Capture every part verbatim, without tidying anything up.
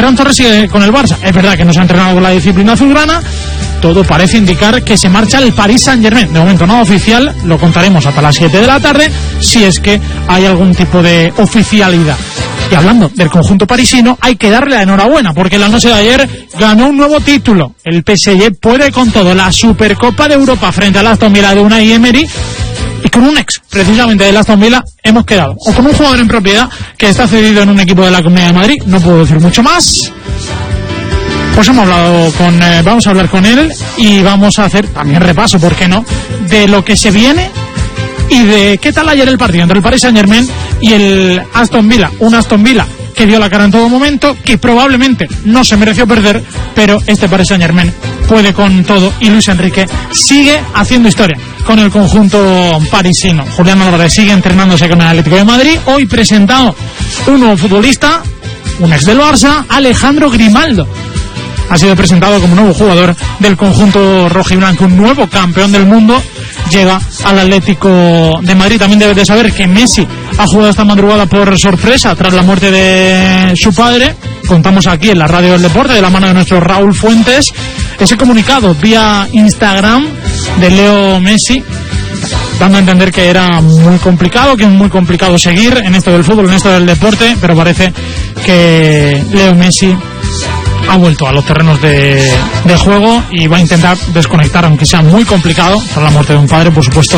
Ferran Torres sigue con el Barça. Es verdad que no se ha entrenado con la disciplina azulgrana. Todo parece indicar que se marcha el Paris Saint-Germain. De momento no oficial, lo contaremos hasta las siete de la tarde, si es que hay algún tipo de oficialidad. Y hablando del conjunto parisino, hay que darle la enhorabuena, porque la noche de ayer ganó un nuevo título. El P S G puede con todo, la Supercopa de Europa frente al Aston Villa de Unai Emery, y con un ex, precisamente del Aston Villa, hemos quedado. O con un jugador en propiedad que está cedido en un equipo de la Comunidad de Madrid, no puedo decir mucho más. Pues hemos hablado con, eh, vamos a hablar con él y vamos a hacer también repaso, ¿por qué no?, de lo que se viene y de qué tal ayer el partido entre el Paris Saint-Germain y el Aston Villa. Un Aston Villa que dio la cara en todo momento, que probablemente no se mereció perder, pero este Paris Saint-Germain puede con todo y Luis Enrique sigue haciendo historia con el conjunto parisino. Julián Álvarez sigue entrenándose con el Atlético de Madrid. Hoy presentado un nuevo futbolista, un ex del Barça, Alejandro Grimaldo. Ha sido presentado como nuevo jugador del conjunto rojiblanco, un nuevo campeón del mundo. Llega al Atlético de Madrid. También debes de saber que Messi ha jugado esta madrugada por sorpresa tras la muerte de su padre. Contamos aquí en la Radio del Deporte, de la mano de nuestro Raúl Fuentes, ese comunicado vía Instagram de Leo Messi, dando a entender que era muy complicado, que es muy complicado seguir en esto del fútbol, en esto del deporte, pero parece que Leo Messi ha vuelto a los terrenos de, de juego y va a intentar desconectar, aunque sea muy complicado, tras la muerte de un padre, por supuesto,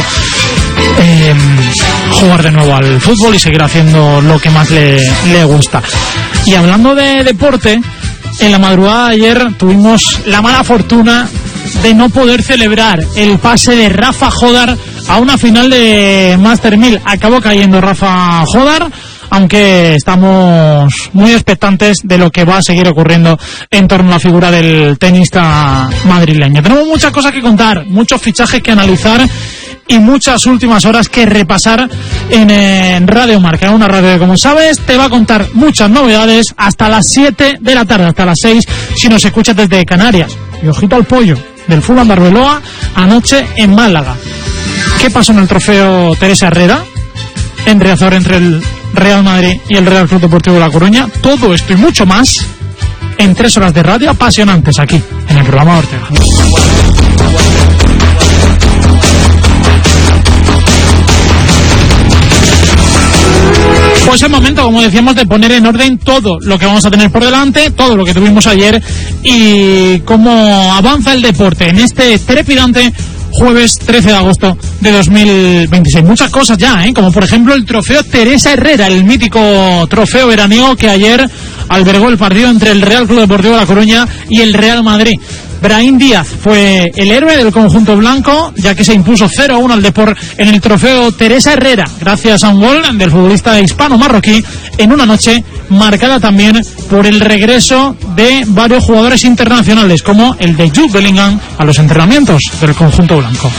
eh, jugar de nuevo al fútbol y seguir haciendo lo que más le, le gusta. Y hablando de deporte, en la madrugada de ayer tuvimos la mala fortuna de no poder celebrar el pase de Rafa Jodar a una final de Master mil. Acabó cayendo Rafa Jodar, aunque estamos muy expectantes de lo que va a seguir ocurriendo en torno a la figura del tenista madrileño. Tenemos muchas cosas que contar, muchos fichajes que analizar y muchas últimas horas que repasar en, en Radio Marca, una radio que, como sabes, te va a contar muchas novedades hasta las siete de la tarde, hasta las seis si nos escuchas desde Canarias. Y ojito al pollo del Fulham de Arbeloa anoche en Málaga. ¿Qué pasó en el trofeo Teresa Herrera? En Riazor, entre el Real Madrid y el Real Club Deportivo de La Coruña. Todo esto y mucho más en tres horas de radio apasionantes aquí en el programa Ortega. Pues es momento, como decíamos, de poner en orden todo lo que vamos a tener por delante, todo lo que tuvimos ayer y cómo avanza el deporte en este trepidante jueves trece de agosto de dos mil veintiséis. Muchas cosas ya, ¿eh? Como por ejemplo el trofeo Teresa Herrera, el mítico trofeo veraniego que ayer albergó el partido entre el Real Club Deportivo de La Coruña y el Real Madrid. Brahim Díaz fue el héroe del conjunto blanco, ya que se impuso cero a uno al Depor en el trofeo Teresa Herrera, gracias a un gol del futbolista hispano-marroquí, en una noche marcada también por el regreso de varios jugadores internacionales, como el de Jude Bellingham a los entrenamientos del conjunto blanco.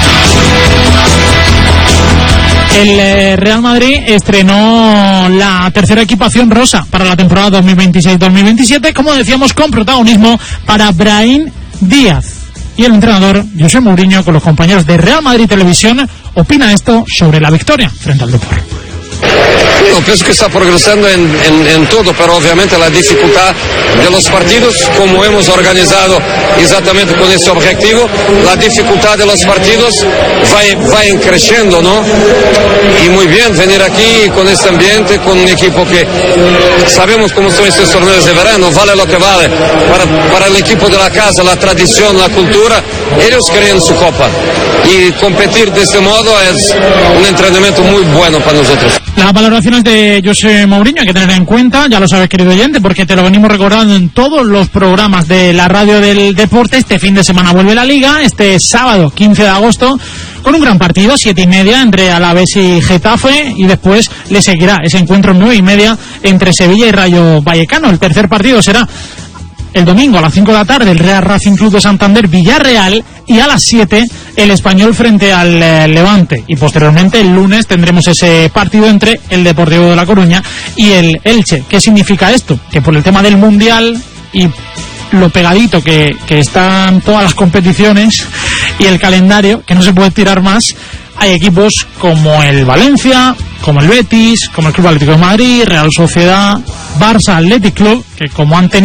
El Real Madrid estrenó la tercera equipación rosa para la temporada dos mil veintiséis dos mil veintisiete, como decíamos, con protagonismo para Brahim Díaz. Y el entrenador José Mourinho, con los compañeros de Real Madrid Televisión, opina esto sobre la victoria frente al Depor. No, pienso que está progresando en, en, en todo, pero obviamente la dificultad de los partidos, como hemos organizado exactamente con ese objetivo, la dificultad de los partidos va, va creciendo, ¿no? Y muy bien venir aquí con este ambiente, con un equipo que sabemos cómo son estos torneos de verano, vale lo que vale. Para, para el equipo de la casa, la tradición, la cultura, ellos creen su copa. Y competir de este modo es un entrenamiento muy bueno para nosotros. Las valoraciones de José Mourinho hay que tener en cuenta, ya lo sabes, querido oyente, porque te lo venimos recordando en todos los programas de la radio del deporte. Este fin de semana vuelve la Liga, este sábado quince de agosto, con un gran partido, siete y media, entre Alavés y Getafe, y después le seguirá ese encuentro nueve y media entre Sevilla y Rayo Vallecano. El tercer partido será el domingo a las cinco de la tarde, el Real Racing Club de Santander Villarreal, y a las siete el Español frente al eh, Levante. Y posteriormente el lunes tendremos ese partido entre el Deportivo de La Coruña y el Elche. ¿Qué significa esto? Que por el tema del Mundial y lo pegadito que, que están todas las competiciones y el calendario, que no se puede tirar más, hay equipos como el Valencia, como el Betis, como el Club Atlético de Madrid, Real Sociedad, Barça Athletic Club, que como han tenido